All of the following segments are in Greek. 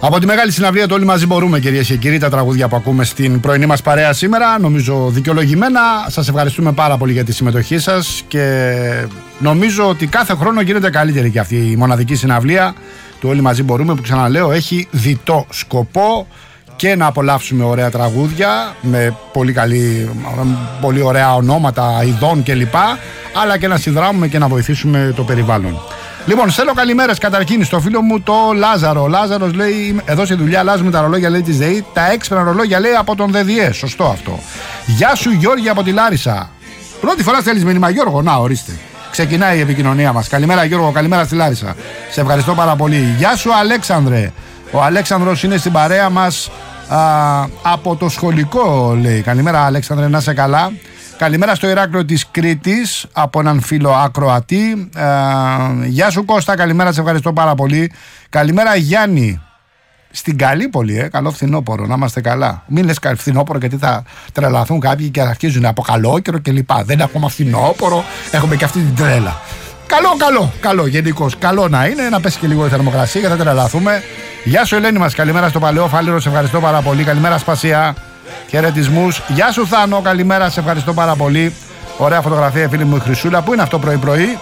Από τη μεγάλη συναυλία του Όλοι Μαζί Μπορούμε, κυρίες και κύριοι, τα τραγούδια που ακούμε στην πρωινή μας παρέα σήμερα, νομίζω δικαιολογημένα. Σας ευχαριστούμε πάρα πολύ για τη συμμετοχή σας και νομίζω ότι κάθε χρόνο γίνεται καλύτερη και αυτή η μοναδική συναυλία του Όλοι Μαζί Μπορούμε, που ξαναλέω έχει διτό σκοπό και να απολαύσουμε ωραία τραγούδια με πολύ ωραία ονόματα ειδών κλπ, αλλά και να συνδράμουμε και να βοηθήσουμε το περιβάλλον. Λοιπόν, στέλνω καλημέρες καταρχήν στο φίλο μου το Λάζαρο. Ο Λάζαρος λέει: εδώ στη δουλειά αλλάζουμε τα ρολόγια, λέει, της ΔΕΗ. Τα έξυπνα ρολόγια, λέει, από τον ΔΔΕ. Σωστό αυτό. Γεια σου, Γιώργη, από τη Λάρισα. Πρώτη φορά στέλνεις μήνυμα, Γιώργο. Να, ορίστε. Ξεκινάει η επικοινωνία μας. Καλημέρα, Γιώργο, καλημέρα στη Λάρισα. Σε ευχαριστώ πάρα πολύ. Γεια σου, Αλέξανδρε. Ο Αλέξανδρος είναι στην παρέα μας από το σχολικό, λέει. Καλημέρα, Αλέξανδρε, να είσαι καλά. Καλημέρα στο Ηράκλειο της Κρήτης από έναν φίλο ακροατή. Γεια σου, Κώστα, καλημέρα, σε ευχαριστώ πάρα πολύ. Καλημέρα, Γιάννη, στην Καλύπολη, καλό φθινόπωρο, να είμαστε καλά. Μην λες φθινόπωρο, γιατί θα τρελαθούν κάποιοι και αρχίζουν από καλόκαιρο κλπ. Δεν έχουμε φθινόπωρο, έχουμε και αυτή την τρέλα. Καλό, γενικώς. Καλό να είναι, να πέσει και λίγο η θερμοκρασία και θα τρελαθούμε. Γεια σου, Ελένη μας, καλημέρα στο Παλαιό Φάληρο, σε ευχαριστώ πάρα πολύ. Καλημέρα, Σπασία. Χαιρετισμούς. Γεια σου, Θάνο, καλημέρα, σε ευχαριστώ πάρα πολύ. Ωραία φωτογραφία, φίλη μου η Χρυσούλα. Πού είναι αυτό πρωί-πρωί?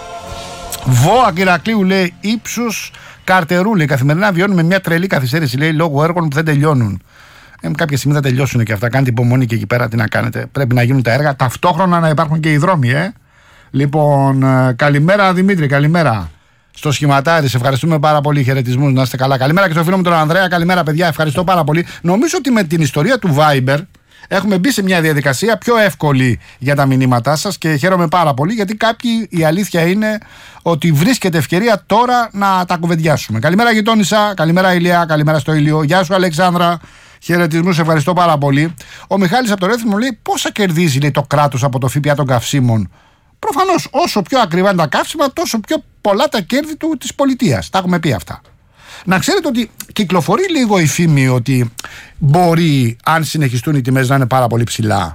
Βόα Ηρακλείου, λέει, ύψους Καρτερού, λέει. Καθημερινά βιώνουμε μια τρελή καθυστέρηση, λέει, λόγω έργων που δεν τελειώνουν. Κάποια στιγμή θα τελειώσουν και αυτά. Κάντε υπομονή και εκεί πέρα, τι να κάνετε. Πρέπει να γίνουν τα έργα. Ταυτόχρονα να υπάρχουν και οι δρόμοι, Λοιπόν, καλημέρα, Δημήτρη, καλημέρα. Στο Σχηματάρι, σε ευχαριστούμε πάρα πολύ. Χαιρετισμούς, να είστε καλά. Καλημέρα και στο φίλο μου τον Ανδρέα. Καλημέρα, παιδιά, ευχαριστώ πάρα πολύ. Νομίζω ότι με την ιστορία του Viber έχουμε μπει σε μια διαδικασία πιο εύκολη για τα μηνύματά σας και χαίρομαι πάρα πολύ, γιατί κάποιοι, η αλήθεια είναι ότι βρίσκεται ευκαιρία τώρα να τα κουβεντιάσουμε. Καλημέρα, γειτόνισσα. Καλημέρα, Ηλία. Καλημέρα στο Ήλιο. Γεια σου, Αλεξάνδρα. Χαιρετισμούς, ευχαριστώ πάρα πολύ. Ο Μιχάλης από το Ρέθυμνο λέει: πόσα κερδίζει, λέει, το κράτος από το ΦΠΑ των καυσίμων? Προφανώς, όσο πιο ακριβά είναι τα καύσιμα, τόσο πιο πολλά τα κέρδη της πολιτείας. Τα έχουμε πει αυτά. Να ξέρετε ότι κυκλοφορεί λίγο η φήμη ότι μπορεί, αν συνεχιστούν οι τιμές, να είναι πάρα πολύ ψηλά.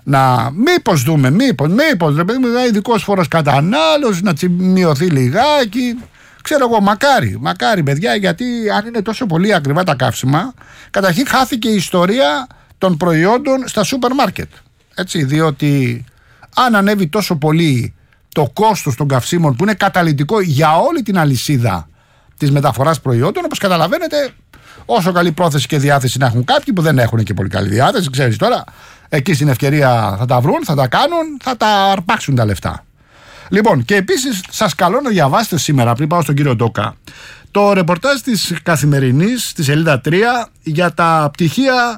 Μήπως δούμε, ρε παιδί μου, ειδικός φόρος κατανάλωσης, να μειωθεί λιγάκι. Ξέρω εγώ, μακάρι, παιδιά, γιατί αν είναι τόσο πολύ ακριβά τα καύσιμα, καταρχήν χάθηκε η ιστορία των προϊόντων στα σούπερ μάρκετ. Έτσι, διότι αν ανέβει τόσο πολύ το κόστος των καυσίμων, που είναι καταλυτικό για όλη την αλυσίδα της μεταφοράς προϊόντων, όπως καταλαβαίνετε, όσο καλή πρόθεση και διάθεση να έχουν κάποιοι, που δεν έχουν και πολύ καλή διάθεση, ξέρεις τώρα, εκεί στην ευκαιρία θα τα βρουν, θα τα κάνουν, θα τα αρπάξουν τα λεφτά. Λοιπόν, και επίσης σας καλώ να διαβάσετε σήμερα, πριν πάω στον κύριο Ντόκα, το ρεπορτάζ της Καθημερινής, στη σελίδα 3, για τα πτυχία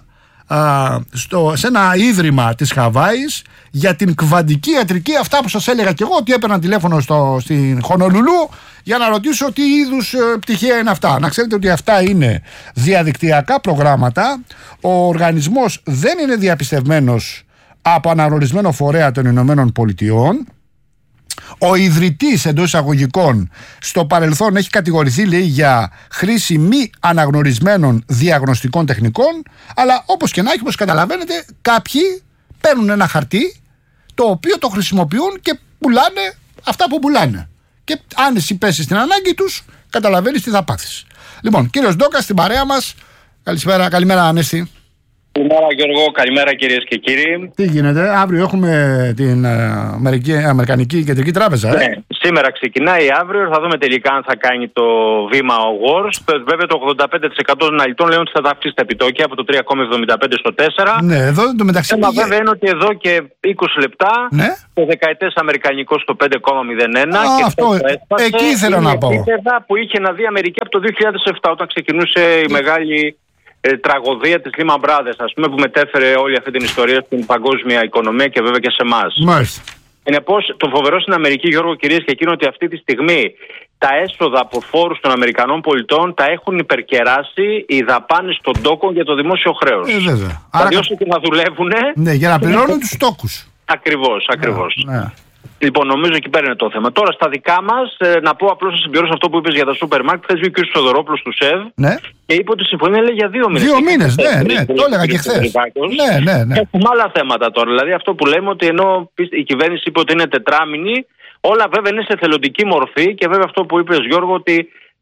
σε ένα ίδρυμα της Χαβάης για την κβαντική ιατρική. Αυτά που σας έλεγα και εγώ, ότι έπαιρνα τηλέφωνο στην Χονολουλού για να ρωτήσω τι είδους πτυχία είναι αυτά. Να ξέρετε ότι αυτά είναι διαδικτυακά προγράμματα. Ο οργανισμός δεν είναι διαπιστευμένος από αναγνωρισμένο φορέα των Ηνωμένων Πολιτειών. Ο ιδρυτής, εντός εισαγωγικών, στο παρελθόν έχει κατηγορηθεί, λέει, για χρήση μη αναγνωρισμένων διαγνωστικών τεχνικών, αλλά όπως και να έχει, όπως καταλαβαίνετε, κάποιοι παίρνουν ένα χαρτί το οποίο το χρησιμοποιούν και πουλάνε αυτά που πουλάνε. Και αν εσύ πέσεις στην ανάγκη τους, καταλαβαίνεις τι θα πάθεις. Λοιπόν, κύριος Ντόκα στην παρέα μας. Καλημέρα, Ανέστη. Καλημέρα, Γιώργο, καλημέρα, κυρίες και κύριοι. Τι γίνεται, αύριο έχουμε την Αμερικανική Κεντρική Τράπεζα. Ναι, σήμερα ξεκινάει, αύριο θα δούμε τελικά αν θα κάνει το βήμα ο Γόρς. Βέβαια το 85% των αναλυτών λένε ότι θα τα αυξήσει τα επιτόκια από το 3,75 στο 4. Ναι, εδώ το μεταξύ. Βέβαια είναι ότι εδώ και 20 λεπτά, ναι, το δεκαετές αμερικανικό στο 5,01. Και αυτό, εκεί ήθελα να πω. Που είχε να δει η Αμερική από το 2007, όταν ξεκινούσε η μεγάλη τραγωδία της Lehman Brothers, ας πούμε, που μετέφερε όλη αυτή την ιστορία στην παγκόσμια οικονομία και βέβαια και σε εμάς. Μάλιστα. Συνεπώς, το φοβερό στην Αμερική, Γιώργο, κυρίες και κύριοι, ότι αυτή τη στιγμή τα έσοδα από φόρους των Αμερικανών πολιτών τα έχουν υπερκεράσει οι δαπάνες των τόκων για το δημόσιο χρέος. Βέβαια. Δηλαδή, όσο και να δουλεύουν. Ναι, για να πληρώνουν τους τόκους. Ακριβώς. Ναι. Λοιπόν, νομίζω εκεί πέρα είναι το θέμα. Τώρα στα δικά μας, να πω απλώς να συμπληρώσω αυτό που είπες για τα σούπερ μάρκετ. Χθες βγήκε ο κ. Σοδωρόπουλος του ΣΕΒ, ναι, και είπε ότι η συμφωνία λέει για 2 μήνες. 2 μήνες, ναι, το έλεγα και χθες. Ναι. Έχουμε άλλα θέματα τώρα. Δηλαδή αυτό που λέμε, ότι ενώ η κυβέρνηση είπε ότι είναι τετράμηνη, όλα βέβαια είναι σε θελοντική μορφή, και βέβαια αυτό που είπες, Γιώργο, ότι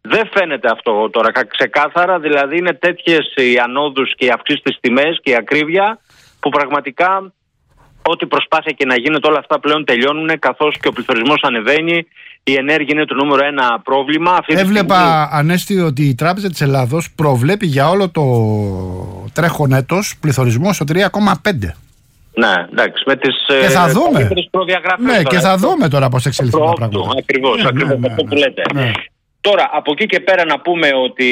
Δεν φαίνεται αυτό τώρα ξεκάθαρα, δηλαδή είναι τέτοιες οι ανόδους και οι αυξήσεις στις τιμές και η ακρίβεια που πραγματικά ό,τι προσπάθεια και να γίνεται όλα αυτά πλέον τελειώνουν, καθώς και ο πληθωρισμός ανεβαίνει, η ενέργεια είναι το νούμερο ένα πρόβλημα. Έβλεπα, Ανέστη, ότι η Τράπεζα της Ελλάδος προβλέπει για όλο το τρέχον έτος πληθωρισμό στο 3,5. Ναι, εντάξει, με τις προδιαγραφές. Ναι, και θα δούμε τώρα πώς εξελιχθεί το πράγμα. Ακριβώς, αυτό που λέτε. Ναι. Τώρα, από εκεί και πέρα να πούμε ότι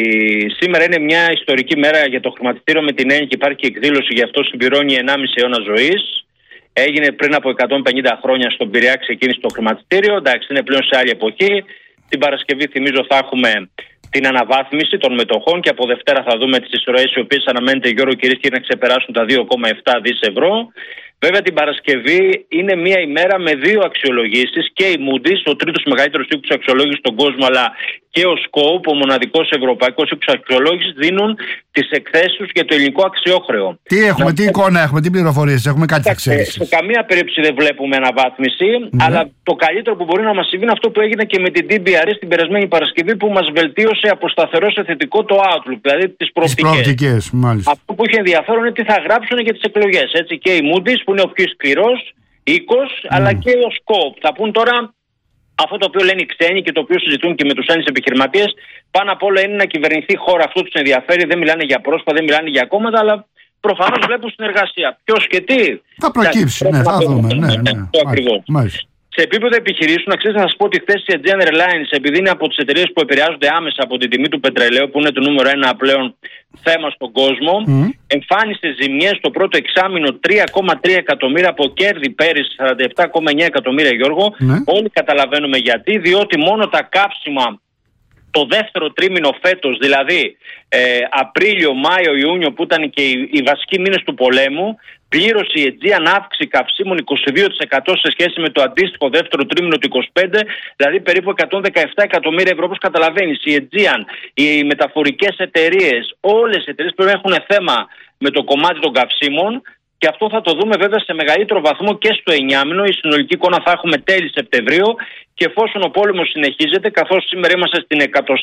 σήμερα είναι μια ιστορική μέρα για το χρηματιστήριο με την έννοια και υπάρχει και εκδήλωση, γι' αυτό συμπληρώνει 1,5 αιώνα ζωής. Έγινε πριν από 150 χρόνια στον Πειραιά, ξεκίνησε το χρηματιστήριο. Εντάξει, είναι πλέον σε άλλη εποχή. Την Παρασκευή, θυμίζω, θα έχουμε την αναβάθμιση των μετοχών και από Δευτέρα θα δούμε τις ισορροές οι οποίες αναμένεται, Γιώργο Κυρίσκη, να ξεπεράσουν τα 2,7 δις ευρώ. Βέβαια την Παρασκευή είναι μια ημέρα με δύο αξιολογήσεις, και η Moody's, ο τρίτος μεγαλύτερος οίκος αξιολόγησης στον κόσμο, αλλά και ο Scope, ο μοναδικός ευρωπαϊκός οίκος αξιολόγησης, δίνουν τις εκθέσεις τους για το ελληνικό αξιόχρεο. Τι έχουμε, τι εικόνα έχουμε, τι πληροφορίες έχουμε, κάτι εξέλιξη? Σε καμία περίπτωση δεν βλέπουμε αναβάθμιση, αλλά το καλύτερο που μπορεί να μας συμβεί είναι αυτό που έγινε και με την DBRE την περασμένη Παρασκευή, που μας βελτίωσε από σταθερό σε θετικό το outlook, δηλαδή τις προοπτικές. Αυτό που είχε ενδιαφέρον είναι τι θα γράψουν για τις εκλογές. Έτσι, και η Moody's, που είναι ο πιο σκληρός οίκος, αλλά και ο Scope. Θα πούν τώρα αυτό το οποίο λένε οι ξένοι και το οποίο συζητούν και με τους Έλληνες επιχειρηματίες. Πάνω απ' όλα είναι να κυβερνηθεί η χώρα, αυτό τους ενδιαφέρει. Δεν μιλάνε για πρόσωπα, δεν μιλάνε για κόμματα, αλλά προφανώς βλέπουν συνεργασία. Ποιος και τι θα προκύψει, ναι, θα δούμε. Το ακριβώς. Σε επίπεδο επιχειρήσεων, να ξέρετε, να σας πω ότι χθες η Aegean Airlines, επειδή είναι από τις εταιρείες που επηρεάζονται άμεσα από την τιμή του πετρελαίου, που είναι το νούμερο ένα πλέον θέμα στον κόσμο, εμφάνισε ζημιές στο πρώτο εξάμηνο 3,3 εκατομμύρια από κέρδη πέρυσι 47,9 εκατομμύρια, Γιώργο. Όλοι καταλαβαίνουμε γιατί, διότι μόνο τα καύσιμα το δεύτερο τρίμηνο φέτος, δηλαδή Απρίλιο, Μάιο, Ιούνιο, που ήταν και οι βασικοί μήνες του πολέμου, πλήρωσε η Aegean αύξηση καυσίμων 22% σε σχέση με το αντίστοιχο δεύτερο τρίμηνο του 2025, δηλαδή περίπου 117 εκατομμύρια ευρώ. Όπως καταλαβαίνεις, η Aegean, οι μεταφορικές εταιρείες, όλες οι εταιρείες πρέπει να έχουν θέμα με το κομμάτι των καυσίμων. Και αυτό θα το δούμε βέβαια σε μεγαλύτερο βαθμό και στο 9μηνο. Η συνολική εικόνα θα έχουμε τέλη Σεπτεμβρίου. Και εφόσον ο πόλεμος συνεχίζεται, καθώς σήμερα είμαστε στην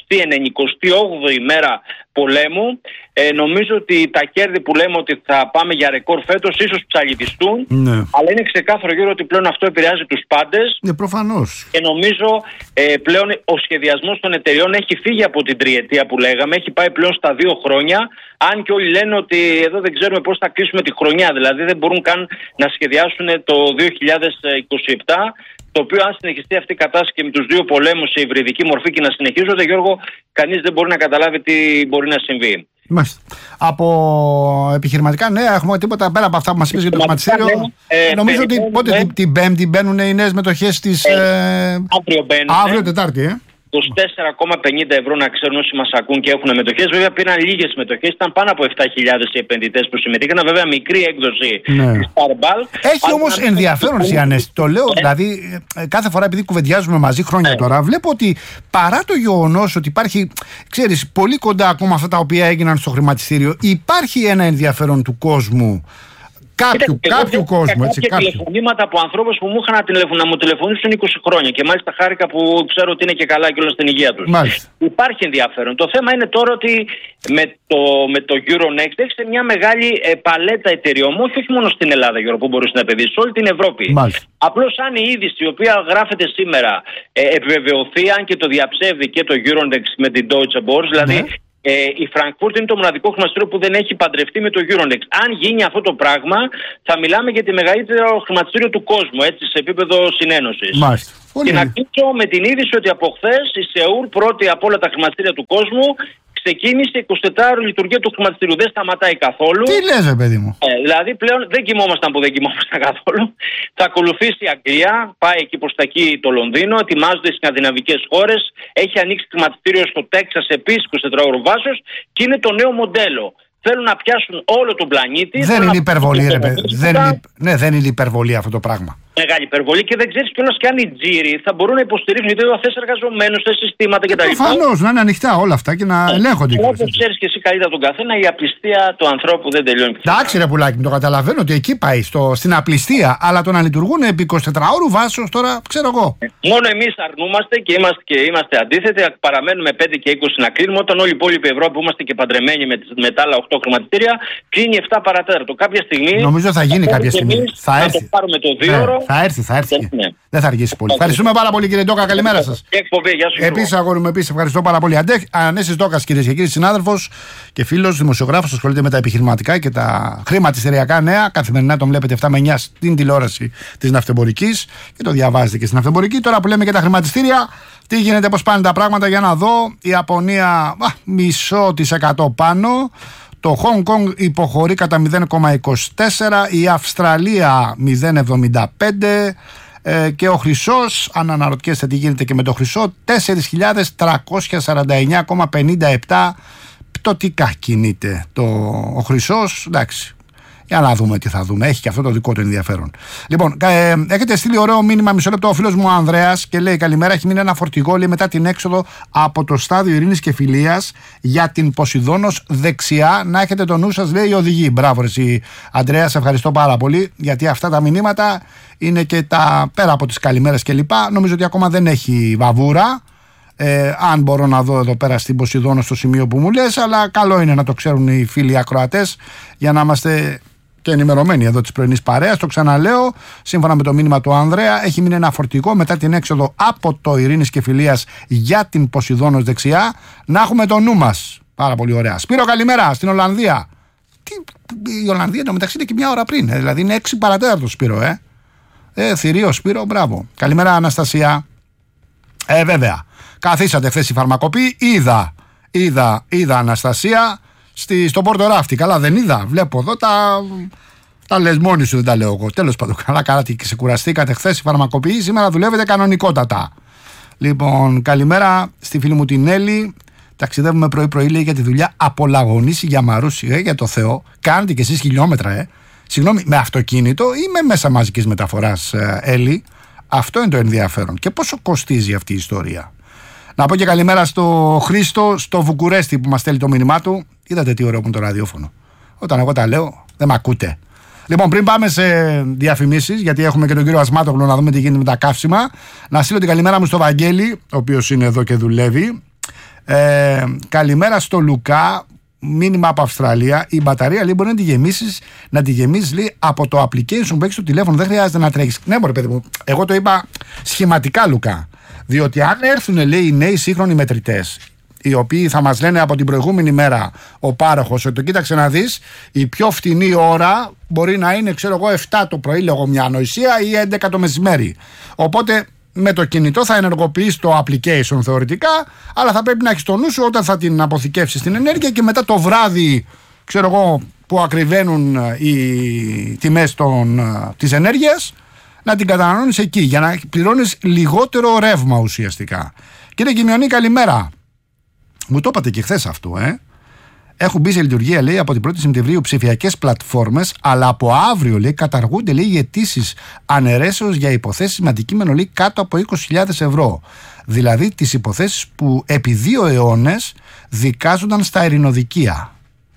198η ημέρα πολέμου, νομίζω ότι τα κέρδη που λέμε ότι θα πάμε για ρεκόρ φέτος ίσως ψαλιδιστούν. Ναι. Αλλά είναι ξεκάθαρο, Γιώργο, ότι πλέον αυτό επηρεάζει τους πάντες. Προφανώς. Και νομίζω πλέον ο σχεδιασμός των εταιριών έχει φύγει από την τριετία που λέγαμε, έχει πάει πλέον στα 2 χρόνια. Αν και όλοι λένε ότι εδώ δεν ξέρουμε πώς θα κλείσουμε τη χρονιά, δηλαδή δεν μπορούν καν να σχεδιάσουν το 2027. Το οποίο, αν συνεχιστεί αυτή η κατάσταση και με τους δύο πολέμους σε υβριδική μορφή και να συνεχίζονται, Γιώργο, κανείς δεν μπορεί να καταλάβει τι μπορεί να συμβεί. Μάλιστα. Από επιχειρηματικά νέα, έχουμε τίποτα πέρα από αυτά που μας είπες για το χρηματιστήριο? Νομίζω ότι πότε την Πέμπτη μπαίνουν οι νέες μετοχές της. Αύριο μπαίνουν. Αύριο Τετάρτη, 24,50 ευρώ, να ξέρουν όσοι μας ακούν και έχουν μετοχές. Βέβαια πήραν λίγες μετοχές, ήταν πάνω από 7.000 οι επενδυτές που συμμετείχαν. Βέβαια μικρή έκδοση της Starball. Έχει όμως ενδιαφέρον, Ανέστη. Το λέω δηλαδή κάθε φορά, επειδή κουβεντιάζουμε μαζί χρόνια τώρα, βλέπω ότι παρά το γεγονός ότι υπάρχει, ξέρεις, πολύ κοντά ακόμα αυτά τα οποία έγιναν στο χρηματιστήριο, υπάρχει ένα ενδιαφέρον του κόσμου. Κάποιου κόσμου, έτσι. Κάποια τηλεφωνήματα από ανθρώπους που μου είχαν να μου τηλεφωνήσουν 20 χρόνια και μάλιστα χάρηκα που ξέρω ότι είναι και καλά και όλα στην υγεία τους. Υπάρχει ενδιαφέρον. Το θέμα είναι τώρα ότι με το Euronext έχεις μια μεγάλη παλέτα εταιριών, όχι μόνο στην Ελλάδα, Γιώργο, που μπορείς να επενδύσεις, όλη την Ευρώπη. Απλώς αν η είδηση η οποία γράφεται σήμερα επιβεβαιωθεί, αν και το διαψεύδει και το Euronext με την Deutsche Börse, δηλαδή. Η Φραγκφούρτη είναι το μοναδικό χρηματιστήριο που δεν έχει παντρευτεί με το Euronext. Αν γίνει αυτό το πράγμα, θα μιλάμε για τη μεγαλύτερο χρηματιστήριο του κόσμου, έτσι, σε επίπεδο συνένωσης. Και να κλείσω με την είδηση ότι από χθες η Σεούλ, πρώτη από όλα τα χρηματιστήρια του κόσμου, ξεκίνησε 24ωρη λειτουργία του χρηματιστήριου. Δεν σταματάει καθόλου. Τι λες, παιδί μου? Δηλαδή πλέον δεν κοιμόμασταν που δεν κοιμόμασταν καθόλου. Θα ακολουθήσει η Αγγλία, πάει εκεί προς τα εκεί το Λονδίνο, ετοιμάζονται οι σκανδιναβικές χώρες. Έχει ανοίξει χρηματιστήριο στο Τέξας επίσης 24ωρο βάσος και είναι το νέο μοντέλο. Θέλουν να πιάσουν όλο τον πλανήτη. Δεν είναι υπερβολή, ρε παιδί. Δεν είναι υπερβολή αυτό το πράγμα. Μεγάλη υπερβολή και δεν ξέρεις κιόλας και αν οι τζίροι θα μπορούν να υποστηρίξουν, γιατί εδώ θες εργαζομένους, θες συστήματα κτλ. Προφανώς, να είναι ανοιχτά όλα αυτά και να ελέγχονται. Όπως ξέρεις και εσύ καλύτερα τον καθένα, η απληστία του ανθρώπου δεν τελειώνει. Εντάξει, ρε πουλάκι, το καταλαβαίνω ότι εκεί πάει στην απληστία, αλλά το να λειτουργούν επί 24 ώρου βάσεως τώρα ξέρω εγώ. Μόνο εμείς αρνούμαστε και είμαστε αντίθετοι, παραμένουμε 5 και 20 να κλείνουμε, όταν όλη η υπόλοιπη Ευρώπη που είμαστε και παντρεμένοι με τα άλλα 8 χρηματιστήρια κλείνει 7 παρατέταρτο. Κάποια στιγμή. Νομίζω θα γίνει κάποια στιγμή. Θα έρθει. Το πάρουμε το 2ωρο. Θα έρθει. Δεν θα αργήσει πολύ. Ευχαριστούμε πάρα πολύ, κύριε Ντόκα. Καλημέρα σας. Επίσης, αγόρι μου, ευχαριστώ πάρα πολύ. Ανέσης Ντόκας, κυρίες και κύριοι, συνάδελφος και φίλος, δημοσιογράφος, ασχολείται με τα επιχειρηματικά και τα χρηματιστηριακά νέα. Καθημερινά τον βλέπετε 7 με 9 στην τηλεόραση της Ναυτεμπορικής και το διαβάζετε και στην Ναυτεμπορική. Τώρα που λέμε και τα χρηματιστήρια, τι γίνεται, πώς πάνε τα πράγματα, για να δω. Η Ιαπωνία 0,5% πάνω. Το Hong Kong υποχωρεί κατά 0,24%, η Αυστραλία 0,75%. Και ο χρυσός, αν αναρωτιέστε τι γίνεται και με το χρυσό, 4.349,57 πτωτικά κινείται ο χρυσός. Εντάξει, για να δούμε τι θα δούμε. Έχει και αυτό το δικό του ενδιαφέρον. Λοιπόν, έχετε στείλει ωραίο μήνυμα, μισό λεπτό, ο φίλος μου ο Ανδρέας και λέει: καλημέρα. Έχει μείνει ένα φορτηγό, λέει, μετά την έξοδο από το στάδιο Ειρήνης και Φιλίας για την Ποσειδώνος δεξιά. Να έχετε το νου σας, λέει, οι οδηγοί. Μπράβο, εσύ, Ανδρέα, σε ευχαριστώ πάρα πολύ, γιατί αυτά τα μηνύματα είναι και τα πέρα από τις καλημέρες κλπ. Νομίζω ότι ακόμα δεν έχει βαβούρα. Αν μπορώ να δω εδώ πέρα στην Ποσειδώνο στο σημείο που μου λες, αλλά καλό είναι να το ξέρουν οι φίλοι ακροατές για να είμαστε και ενημερωμένοι εδώ της πρωινής παρέας. Το ξαναλέω, σύμφωνα με το μήνυμα του Ανδρέα, έχει μείνει ένα φορτηγό μετά την έξοδο από το Ειρήνης και Φιλίας για την Ποσειδώνος δεξιά. Να έχουμε το νου μας. Πάρα πολύ ωραία. Σπύρο, καλημέρα στην Ολλανδία. Η Ολλανδία το μεταξύ είναι και μια ώρα πριν. Δηλαδή είναι 6 παρατέταρτο, Σπύρο, θηρίο, Σπύρο, μπράβο. Καλημέρα, Αναστασία. Βέβαια. Καθίσατε χθες οι φαρμακοποιοί. Είδα, Αναστασία. Στο Πόρτο Ράφτη. Καλά, δεν είδα. Βλέπω εδώ τα λες μόνοι σου, δεν τα λέω εγώ. Τέλος πάντων, καλά και ξεκουραστήκατε χθες οι φαρμακοποιοί. Σήμερα δουλεύετε κανονικότατα. Λοιπόν, καλημέρα στη φίλη μου την Έλλη. Ταξιδεύουμε πρωί-πρωί, λέει, για τη δουλειά. Απολαγωνίσει για Μαρούσι, για το Θεό. Κάνετε κι εσείς χιλιόμετρα, Συγγνώμη, με αυτοκίνητο ή με μέσα μαζικής μεταφοράς, Έλλη? Αυτό είναι το ενδιαφέρον. Και πόσο κοστίζει αυτή η ιστορία? Να πω και καλημέρα στο Χρήστο, στο Βουκουρέστι, που μας στέλνει το μήνυμά του. Είδατε τι ωραίο που είναι το ραδιόφωνο. Όταν εγώ τα λέω, δεν με ακούτε. Λοιπόν, πριν πάμε σε διαφημίσεις, γιατί έχουμε και τον κύριο Ασμάτογλου να δούμε τι γίνεται με τα καύσιμα, να στείλω την καλημέρα μου στο Βαγγέλη, ο οποίος είναι εδώ και δουλεύει. Καλημέρα στο Λουκά, μήνυμα από Αυστραλία. Η μπαταρία, λέει, μπορεί να τη γεμίσεις, λέει, από το application που έχεις στο τηλέφωνο. Δεν χρειάζεται να τρέχεις. Ναι, μωρέ παιδί μου, εγώ το είπα σχηματικά, Λουκά. Διότι αν έρθουν, λέει, οι νέοι σύγχρονοι μετρητές, οι οποίοι θα μας λένε από την προηγούμενη μέρα ο πάροχος ότι το κοίταξε να δεις, η πιο φτηνή ώρα μπορεί να είναι, ξέρω εγώ, 7 το πρωί, λέγω μια ανοησία, ή 11 το μεσημέρι. Οπότε με το κινητό θα ενεργοποιείς το application θεωρητικά, αλλά θα πρέπει να έχεις το νου σου όταν θα την αποθηκεύσεις την ενέργεια και μετά το βράδυ, ξέρω εγώ, που ακριβένουν οι τιμές της ενέργειας, να την καταναλώνεις εκεί για να πληρώνεις λιγότερο ρεύμα ουσιαστικά. Κύριε Κιμιονή, καλημέρα. Μου το είπατε και χθες αυτό, Έχουν μπει σε λειτουργία, λέει, από την 1η Σεπτεμβρίου ψηφιακές πλατφόρμες, αλλά από αύριο, λέει, καταργούνται, λέει, οι αιτήσεις αναιρέσεως για υποθέσεις με αντικείμενο, λέει, κάτω από 20.000 ευρώ. Δηλαδή τις υποθέσεις που επί 2 αιώνες δικάζονταν στα ειρηνοδικεία.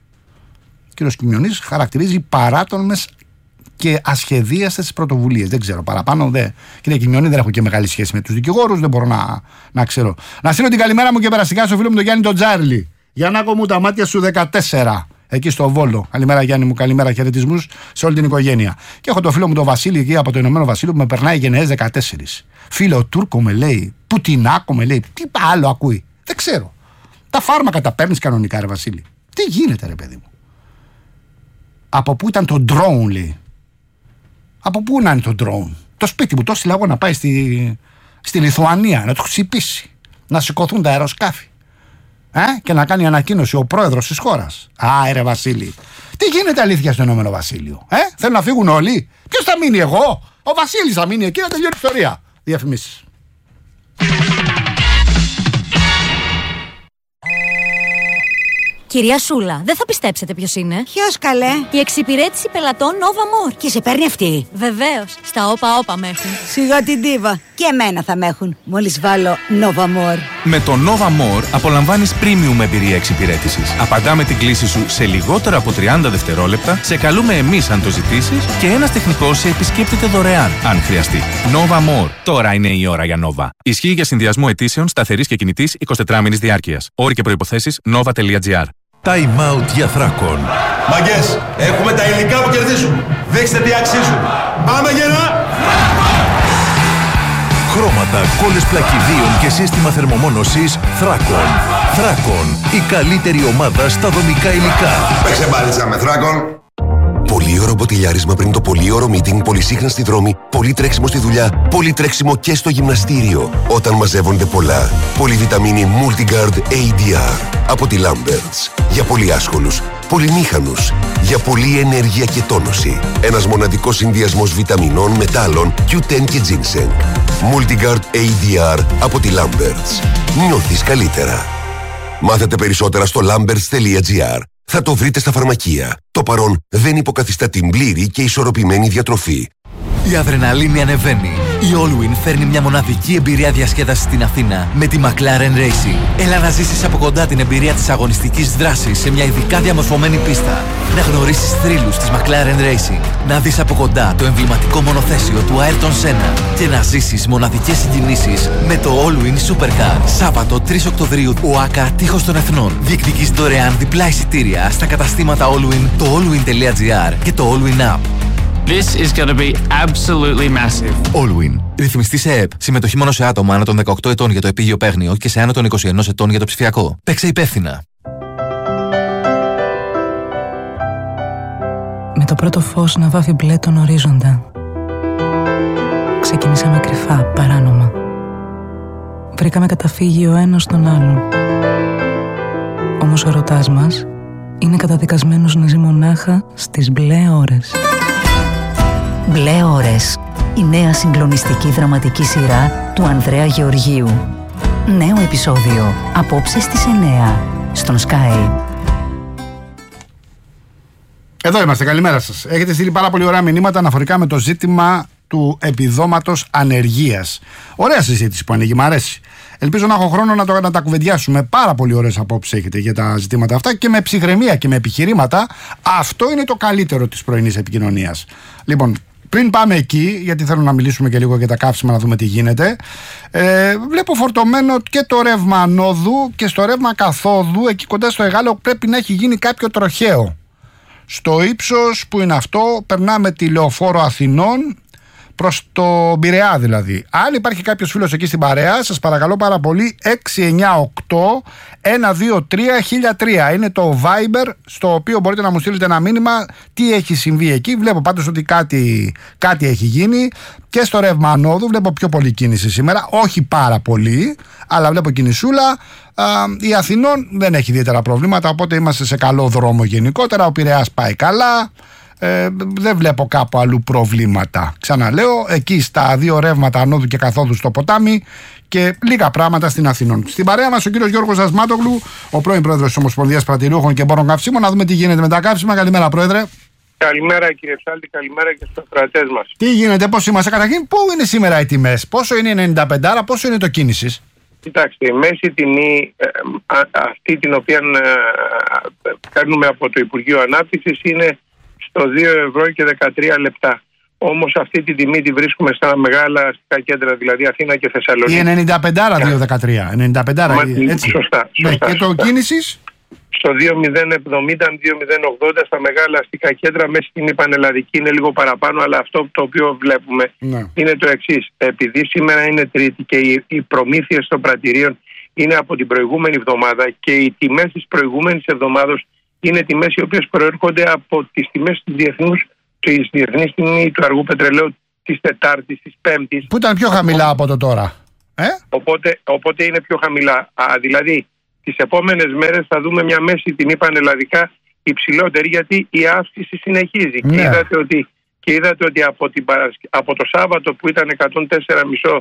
Ο κ. Κιμιονής χαρακτηρίζει παράτολμες και ασχεδίαστες πρωτοβουλίες. Δεν ξέρω παραπάνω. Κύριε Κιμιονή, δεν έχω και μεγάλη σχέση με τους δικηγόρους, δεν μπορώ να ξέρω. Να στείλω την καλημέρα μου και περαστικά στο φίλο μου τον Γιάννη τον Τζάρλι. Γιάννακο μου, τα μάτια σου 14. Εκεί στο Βόλο. Καλημέρα, Γιάννη μου, καλημέρα, χαιρετισμούς σε όλη την οικογένεια. Και έχω το φίλο μου τον Βασίλη εκεί από το Ηνωμένο Βασίλειο που με περνάει γενναίες 14. Φίλο Τούρκο με λέει, Πουτινάκο με λέει, τι άλλο ακούει. Δεν ξέρω. Τα φάρμακα τα παίρνεις κανονικά, ρε Βασίλη? Τι γίνεται, ρε παιδί μου? Από πού ήταν το drone, λέει? Από πού να είναι το drone? Το σπίτι μου το έστειλα εγώ να πάει στη Λιθουανία, να το χτυπήσει, να σηκωθούν τα αεροσκάφη και να κάνει ανακοίνωση ο πρόεδρος της χώρας. Ρε Βασίλη, τι γίνεται αλήθεια στο Ηνωμένο Βασίλειο? Θέλουν να φύγουν όλοι? Ποιος θα μείνει? Εγώ? Ο Βασίλης θα μείνει εκεί, να τελειώνει η ιστορία. Διαφημίσεις. Κυρία Σούλα, δεν θα πιστέψετε ποιος είναι. Ποιος, καλέ? Η εξυπηρέτηση πελατών Nova More. Και σε παίρνει αυτή? Βεβαίως. Στα όπα με έχουν. Σιγά την ντίβα. Και εμένα θα με έχουν. Μόλις βάλω Nova More. Με το Nova More απολαμβάνεις premium εμπειρία εξυπηρέτησης. Απαντάμε την κλήση σου σε λιγότερα από 30 δευτερόλεπτα, σε καλούμε εμείς αν το ζητήσεις και ένας τεχνικός σε επισκέπτεται δωρεάν αν χρειαστεί. Nova More. Τώρα είναι η ώρα για Nova. Ισχύει για συνδυασμό αιτήσεων σταθερής και κινητής 24 μήνης διάρκειας. Όροι και προϋποθέσεις nova.gr. Time out για Θράκον. Μαγκές, έχουμε τα υλικά που κερδίζουν. Δείξτε τι αξίζουν. Πάμε γερά! Χρώματα, κόλλες πλακιδίων και σύστημα θερμομόνωσης Θράκον. Θράκον, η καλύτερη ομάδα στα δομικά υλικά. Παίξε μπάλιτσα με Θράκον. Πολύ ωραίο μποτιλιάρισμα πριν το πολύ ωραίο meeting, πολύ σύγχρονη στη δρόμη, πολύ τρέξιμο στη δουλειά, πολύ τρέξιμο και στο γυμναστήριο. Όταν μαζεύονται πολλά, πολυβιταμίνη Multigard ADR από τη Lamberts. Για πολύ άσχολους, πολυμήχανους, για πολλή ενέργεια και τόνωση. Ένας μοναδικός συνδυασμός βιταμινών, μετάλλων, Q10 και ginseng. Multigard ADR από τη Lamberts. Νιώθεις καλύτερα. Μάθετε περισσότερα στο lamberts.gr. Θα το βρείτε στα φαρμακεία. Το παρόν δεν υποκαθιστά την πλήρη και ισορροπημένη διατροφή. Η αδρεναλίνη ανεβαίνει. Η Allwyn φέρνει μια μοναδική εμπειρία διασκέδασης στην Αθήνα με τη McLaren Racing. Έλα να ζήσεις από κοντά την εμπειρία της αγωνιστικής δράσης σε μια ειδικά διαμορφωμένη πίστα. Να γνωρίσεις θρύλους της McLaren Racing. Να δεις από κοντά το εμβληματικό μονοθέσιο του Ayrton Senna. Και να ζήσεις μοναδικές συγκινήσεις με το Allwyn Supercar. Σάββατο 3 Οκτωβρίου, ΟΑΚΑ Τείχος των Εθνών. Διεκδικείς δωρεάν διπλά εισιτήρια στα καταστήματα Allwyn, το allwyn.gr και το Allwyn App. This is going to be absolutely massive. Allwyn. Ρυθμιστή σε ΕΕΠ. Συμμετοχή μόνο σε άτομα άνω των 18 ετών για το επίγειο παίγνιο και σε άνω των 21 ετών για το ψηφιακό. Παίξε υπεύθυνα. Με το πρώτο φως να βάφει μπλε τον ορίζοντα. Ξεκινήσαμε κρυφά, παράνομα. Βρήκαμε καταφύγιο ο ένας στον άλλον. Όμως ο ερωτάς μας είναι καταδικασμένος να ζει μονάχα στις μπλε ώρες. Μπλε ώρες. Η νέα συγκλονιστική δραματική σειρά του Ανδρέα Γεωργίου. Νέο επεισόδιο απόψε στις 9 στον Sky. Εδώ είμαστε, καλημέρα σας. Έχετε στείλει πάρα πολύ ωραία μηνύματα αναφορικά με το ζήτημα του επιδόματος ανεργίας. Ωραία συζήτηση που ανοίγει, μ' αρέσει. Ελπίζω να έχω χρόνο να τα κουβεντιάσουμε. Πάρα πολύ ωραίες απόψεις έχετε για τα ζητήματα αυτά και με ψυχραιμία και με επιχειρήματα. Αυτό είναι το καλύτερο της πρωινής επικοινωνίας. Λοιπόν, πριν πάμε εκεί, γιατί θέλω να μιλήσουμε και λίγο για τα καύσιμα, να δούμε τι γίνεται. Βλέπω φορτωμένο και το ρεύμα ανόδου και στο ρεύμα καθόδου, εκεί κοντά στο Εγάλεο, πρέπει να έχει γίνει κάποιο τροχαίο. Στο ύψος που είναι αυτό, περνάμε τη Λεωφόρο Αθηνών προς το Πειραιά δηλαδή. Αν υπάρχει κάποιος φίλος εκεί στην παρέα, σας παρακαλώ πάρα πολύ, 698-123-1003 είναι το Viber, στο οποίο μπορείτε να μου στείλετε ένα μήνυμα τι έχει συμβεί εκεί. Βλέπω πάντως ότι κάτι έχει γίνει και στο ρεύμα ανόδου. Βλέπω πιο πολύ κίνηση σήμερα, όχι πάρα πολύ, αλλά βλέπω κινησούλα. Η Αθηνών δεν έχει ιδιαίτερα προβλήματα, οπότε είμαστε σε καλό δρόμο γενικότερα. Ο Πειραιάς πάει καλά. Δεν βλέπω κάπου αλλού προβλήματα. Ξαναλέω, εκεί στα δύο ρεύματα ανόδου και καθόδου στο ποτάμι και λίγα πράγματα στην Αθηνών. Στην παρέα μας ο κύριος Γιώργος Ασμάτογλου, ο πρώην πρόεδρος της Ομοσπονδίας Πρατηριούχων και Εμπόρων Καυσίμων. Να δούμε τι γίνεται με τα καύσιμα. Καλημέρα, πρόεδρε. Καλημέρα, κύριε Ψάλτη, καλημέρα και στους κρατές μας. Τι γίνεται, πώς είμαστε? Καταρχήν, πού είναι σήμερα οι τιμές? Πόσο είναι 95, πόσο είναι το κίνησης? Κοιτάξτε, η μέση τιμή αυτή την οποία κάνουμε από το Υπουργείο Ανάπτυξης είναι στο 2 € και 13 λεπτά. Όμως αυτή τη τιμή τη βρίσκουμε στα μεγάλα αστικά κέντρα, δηλαδή Αθήνα και Θεσσαλονίκη. Η 95 2,13. 95 έτσι. Σωστά. Και το κίνησης? Στο 2,070-2,080 στα μεγάλα αστικά κέντρα. Μέσα στην πανελλαδική είναι λίγο παραπάνω, αλλά αυτό το οποίο βλέπουμε είναι το εξής. Επειδή σήμερα είναι Τρίτη και οι προμήθειες των πρατηρίων είναι από την προηγούμενη εβδομάδα και οι τιμές της προηγούμενης εβδομάδος είναι τιμές οι οποίες προέρχονται από τις τιμές της διεθνής τιμή του αργού πετρελαίου της Τετάρτης, της Πέμπτης. Που ήταν πιο χαμηλά από το τώρα. Οπότε είναι πιο χαμηλά. Δηλαδή, τις επόμενες μέρες θα δούμε μια μέση τιμή πανελλαδικά υψηλότερη, γιατί η αύξηση συνεχίζει. Και είδατε ότι από το Σάββατο που ήταν 104,5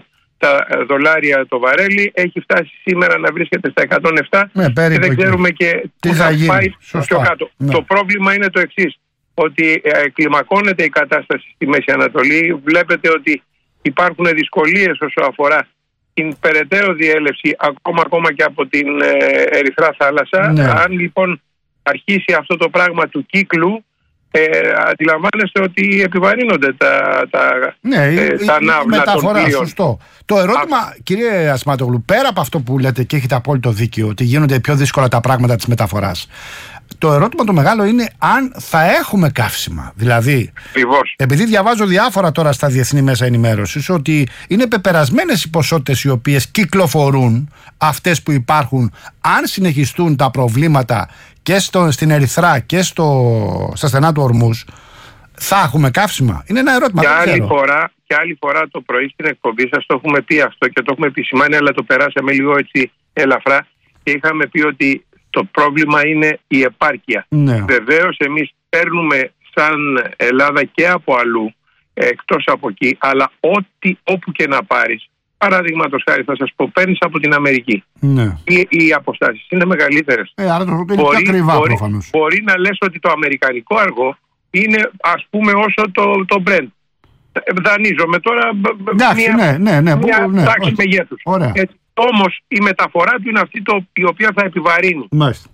$107 το βαρέλι, έχει φτάσει σήμερα να βρίσκεται στα 107 και δεν ξέρουμε και τι θα πάει πιο κάτω. Το πρόβλημα είναι το εξής, ότι κλιμακώνεται η κατάσταση στη Μέση Ανατολή. Βλέπετε ότι υπάρχουν δυσκολίες όσο αφορά την περαιτέρω διέλευση ακόμα και από την Ερυθρά Θάλασσα. Αν λοιπόν αρχίσει αυτό το πράγμα του κύκλου, αντιλαμβάνεστε ότι επιβαρύνονται τα ναύλα των πλοίων. Σωστό. Το ερώτημα, κύριε Ασημάτογλου, πέρα από αυτό που λέτε και έχετε απόλυτο δίκιο, ότι γίνονται πιο δύσκολα τα πράγματα της μεταφοράς, το ερώτημα το μεγάλο είναι αν θα έχουμε καύσιμα. Δηλαδή, επειδή διαβάζω διάφορα τώρα στα διεθνή μέσα ενημέρωσης ότι είναι πεπερασμένες οι ποσότητες οι οποίες κυκλοφορούν, αυτές που υπάρχουν, αν συνεχιστούν τα προβλήματα και στην Ερυθρά και στα στενά του Ορμούς, θα έχουμε καύσιμα. Είναι ένα ερώτημα. Και άλλη φορά το πρωί στην εκπομπή σας το έχουμε πει αυτό και το έχουμε επισημάνει, αλλά το περάσαμε λίγο έτσι ελαφρά και είχαμε πει ότι το πρόβλημα είναι η επάρκεια. Βεβαίως εμείς παίρνουμε σαν Ελλάδα και από αλλού, εκτός από εκεί, αλλά όπου και να πάρεις, παραδείγματος χάρη θα σας πω, παίρνεις από την Αμερική. Οι αποστάσεις είναι μεγαλύτερες. Άρα το είναι πιο ακριβά προφανώς. Μπορεί να λες ότι το αμερικανικό αργό είναι ας πούμε όσο το Brent. Δανείζομαι τώρα μια τάξη μεγέθους. Όμως η μεταφορά του είναι αυτή η οποία θα επιβαρύνει.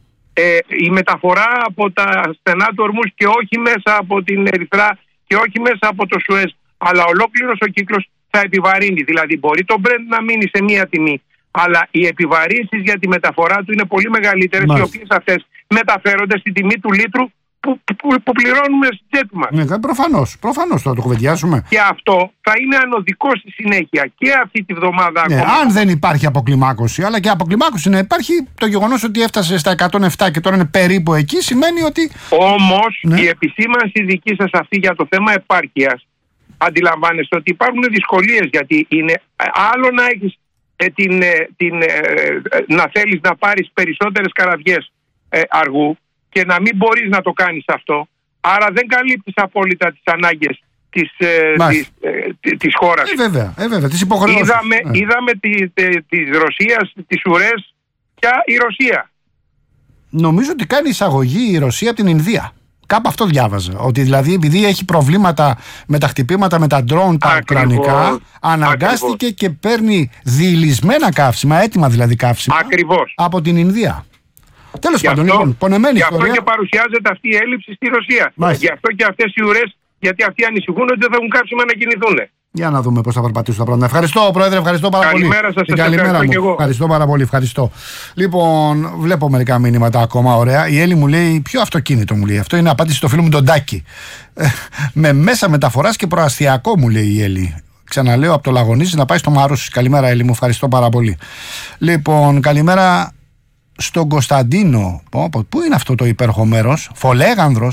Η μεταφορά από τα στενά του Ορμούς και όχι μέσα από την Ερυθρά και όχι μέσα από το Σουέζ, αλλά ολόκληρος ο κύκλος θα επιβαρύνει. Δηλαδή μπορεί το Brent να μείνει σε μία τιμή, αλλά οι επιβαρύνσεις για τη μεταφορά του είναι πολύ μεγαλύτερες, οι οποίες αυτές μεταφέρονται στην τιμή του λίτρου που πληρώνουμε στην τσέπη μας. Προφανώς θα το κουβεντιάσουμε. Και αυτό θα είναι ανωδικό στη συνέχεια και αυτή τη βδομάδα. Αν δεν υπάρχει αποκλιμάκωση, αλλά και αποκλιμάκωση να υπάρχει, το γεγονός ότι έφτασε στα 107 και τώρα είναι περίπου εκεί σημαίνει ότι. Όμως η επισήμανση δική σας αυτή για το θέμα επάρκειας, αντιλαμβάνεστε ότι υπάρχουν δυσκολίες, γιατί είναι άλλο να έχεις να θέλεις να πάρεις περισσότερες καραβιές αργού και να μην μπορείς να το κάνεις αυτό, άρα δεν καλύπτεις απόλυτα τις ανάγκες της χώρας. Βέβαια, τις υποχρεώσεις. Είδαμε της Ρωσίας, τις ουρές και η Ρωσία. Νομίζω ότι κάνει εισαγωγή η Ρωσία από την Ινδία. Κάπου αυτό διάβαζα. Ότι δηλαδή επειδή έχει προβλήματα με τα χτυπήματα με τα ντρόουν τα ουκρανικά, αναγκάστηκε και παίρνει διηλισμένα καύσιμα, έτοιμα δηλαδή καύσιμα, από την Ινδία. Τέλος πάντων, λοιπόν, πονεμένη ιστορία. Γι' αυτό και παρουσιάζεται αυτή η έλλειψη στη Ρωσία. Γι' αυτό και αυτές οι ουρές, γιατί αυτοί ανησυχούν ότι δεν θα έχουν καύσιμα να κινηθούν. Για να δούμε πώς θα περπατήσουν τα πράγματα. Ευχαριστώ, Πρόεδρε, ευχαριστώ πάρα πολύ. Καλημέρα σας, καλημέρα μου. Ευχαριστώ πάρα πολύ, ευχαριστώ. Λοιπόν, βλέπω μερικά μηνύματα ακόμα ωραία. Η Έλλη μου λέει: ποιο αυτοκίνητο μου λέει. Αυτό είναι απάντηση στο φίλο μου τον Τάκη. Με μέσα μεταφοράς και προαστιακό μου λέει η Έλλη. Ξαναλέω από το Λαγονίζι να πάει στο Μαρούσι. Καλημέρα, Έλλη μου, ευχαριστώ πάρα πολύ. Λοιπόν, καλημέρα στον Κωνσταντίνο. Πού είναι αυτό το υπέροχο μέρος, Φολέγανδρος.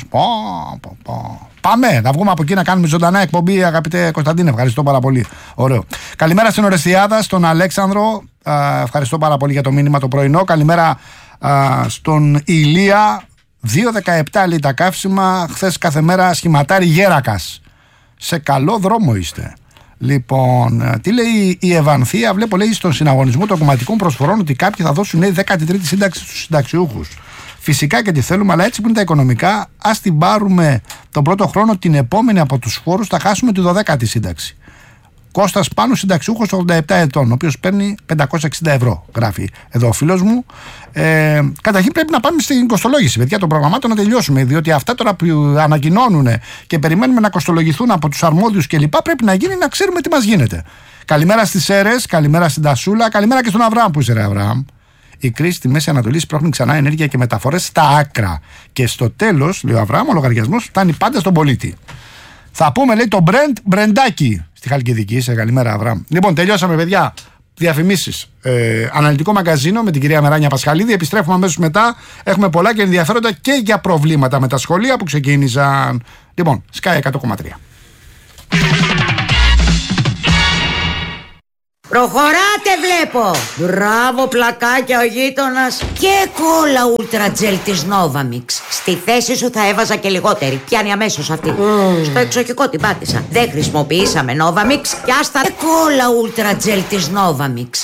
Πάμε, να βγούμε από εκεί να κάνουμε ζωντανά εκπομπή, αγαπητέ Κωνσταντίνε. Ευχαριστώ πάρα πολύ. Ωραίο. Καλημέρα στην Ορεστιάδα, στον Αλέξανδρο. Ευχαριστώ πάρα πολύ για το μήνυμα το πρωινό. Καλημέρα στον Ηλία. 2,17 λέει τα καύσιμα. Χθες κάθε μέρα σχηματάρι Γέρακας. Σε καλό δρόμο είστε. Λοιπόν, τι λέει η Ευανθία? Βλέπω, λέει, στον συναγωνισμό των κομματικών προσφορών ότι κάποιοι θα δώσουν 13η σύνταξη στους συνταξιούχους. Φυσικά και τη θέλουμε, αλλά έτσι που είναι τα οικονομικά, ας την πάρουμε τον πρώτο χρόνο, την επόμενη από τους φόρους θα χάσουμε τη 12η σύνταξη. Κώστας Πάνου, συνταξιούχος 87 ετών, ο οποίος παίρνει 560 ευρώ, γράφει εδώ ο φίλος μου. Καταρχήν πρέπει να πάμε στην κοστολόγηση, παιδιά, των προγραμμάτων να τελειώσουμε, διότι αυτά τώρα που ανακοινώνουν και περιμένουμε να κοστολογηθούν από τους αρμόδιους κλπ. Πρέπει να γίνει, να ξέρουμε τι μας γίνεται. Καλημέρα στις Σέρες, καλημέρα στην Τασούλα, καλημέρα και στον Αβραάμ. Που είσαι, ρε Αβραάμ? Η κρίση στη Μέση Ανατολή σπρώχνει ξανά ενέργεια και μεταφορές στα άκρα. Και στο τέλος, λέει ο Αβραάμ, ο λογαριασμός φτάνει πάντα στον πολίτη. Θα πούμε, λέει, το Μπρεντάκι στη Χαλκιδική. Σε καλημέρα, Αβραάμ. Λοιπόν, τελειώσαμε, παιδιά. Διαφημίσεις. Αναλυτικό μαγκαζίνο με την κυρία Μεράνια Πασχαλίδη. Επιστρέφουμε αμέσως μετά. Έχουμε πολλά και ενδιαφέροντα και για προβλήματα με τα σχολεία που ξεκίνησαν. Λοιπόν, Sky 100,3. Προχωράτε βλέπω. Μπράβο πλακάκια ο γείτονας. Και κόλλα Ultra Gel της Novamix. Στη θέση σου θα έβαζα και λιγότερη. Πιάνει αμέσως αυτή. Στο εξοχικό την πάτησα. Δεν χρησιμοποιήσαμε Novamix και άστα κόλλα Ultra Gel της Novamix.